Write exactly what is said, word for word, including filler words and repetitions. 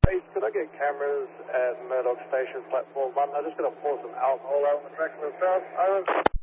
Hey, could I get cameras at Murdoch Station, platform one? I'm just going to pour some alcohol out on the track for the south. Over.